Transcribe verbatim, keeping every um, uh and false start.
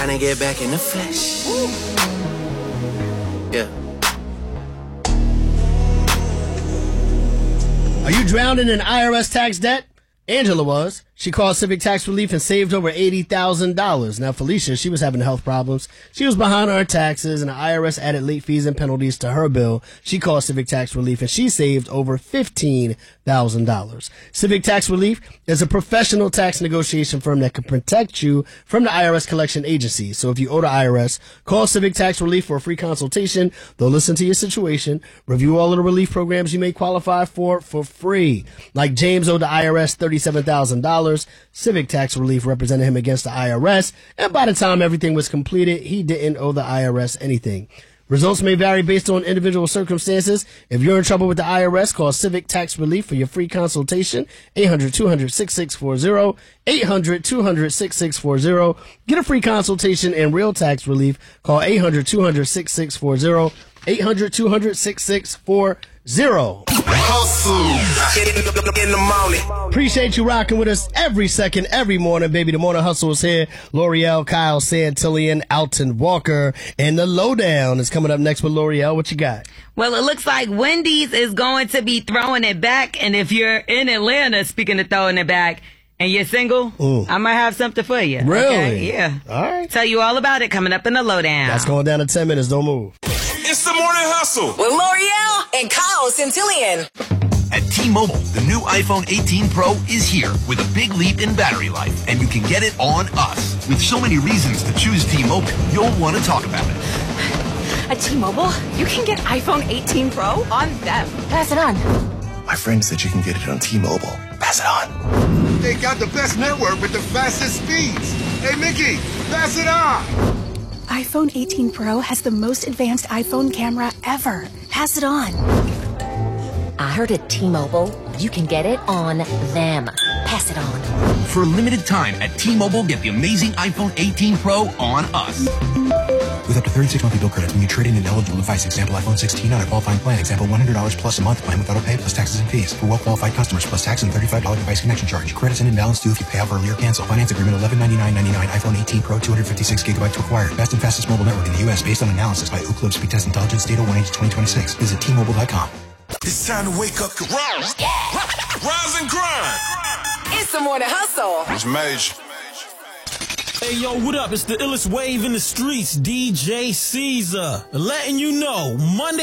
trying to get back in the flesh. Yeah. Are you drowning in I R S tax debt? Angela was. She called Civic Tax Relief and saved over eighty thousand dollars. Now, Felicia, she was having health problems. She was behind on her taxes, and the I R S added late fees and penalties to her bill. She called Civic Tax Relief, and she saved over fifteen thousand dollars. Civic Tax Relief is a professional tax negotiation firm that can protect you from the I R S collection agencies. So if you owe the I R S, call Civic Tax Relief for a free consultation. They'll listen to your situation, review all of the relief programs you may qualify for for free. Like James owed the I R S thirty-seven thousand dollars. Civic Tax Relief represented him against the I R S, and by the time everything was completed, he didn't owe the I R S anything. Results may vary based on individual circumstances. If you're in trouble with the I R S, call Civic Tax Relief for your free consultation. eight hundred, two hundred, six six four zero. eight hundred, two hundred, six six four zero. Get a free consultation and real tax relief. Call eight hundred, two hundred, six six four zero. eight hundred, two hundred, six six four zero. Hustle in the morning. Appreciate you rocking with us every second, every morning, baby. The Morning Hustle is here. L'Oreal, Kyle Santillian, Alton Walker, and the Lowdown is coming up next with L'Oreal. What you got? Well, it looks like Wendy's is going to be throwing it back, and if you're in Atlanta, speaking of throwing it back, and you're single, Ooh. I might have something for you. Really? Okay? Yeah. All right. Tell you all about it coming up in the Lowdown. That's going down in ten minutes. Don't move. It's the Morning Hustle with L'Oreal and Kyle Santillian. At T-Mobile, the new iPhone eighteen Pro is here with a big leap in battery life, and you can get it on us. With so many reasons to choose T-Mobile, you'll want to talk about it. At T-Mobile, you can get iPhone eighteen Pro on them. Pass it on. My friend said you can get it on T-Mobile. Pass it on. They got the best network with the fastest speeds. Hey, Mickey, pass it on. iPhone eighteen Pro has the most advanced iPhone camera ever. Pass it on. I heard at T-Mobile, you can get it on them. Pass it on. For a limited time at T-Mobile, get the amazing iPhone eighteen Pro on us. With up to thirty-six monthly bill credits when you trade in an eligible device. Example, iPhone sixteen on a qualifying plan. Example, one hundred dollars plus a month plan with auto pay plus taxes and fees. For well-qualified customers, plus tax and thirty-five dollars device connection charge. Credits and imbalance due if you pay off early or cancel. Finance agreement eleven ninety-nine ninety-nine. iPhone eighteen Pro, two hundred fifty-six gigabytes required. Best and fastest mobile network in the U S based on analysis by Ookla Speed Test Intelligence. Data one H twenty twenty-six. Visit T Mobile dot com. It's time to wake up. Rise, rise and grind. It's the Morning Hustle. It's major. Hey, yo, what up? It's the illest wave in the streets, D J Caesar. Letting you know, Monday